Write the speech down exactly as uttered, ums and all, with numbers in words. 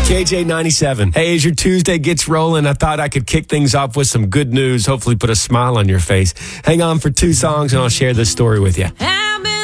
K J ninety-seven. Hey, as your Tuesday gets rolling, I thought I could kick things off with some good news, hopefully put a smile on your face. Hang on for two songs and I'll share this story with you.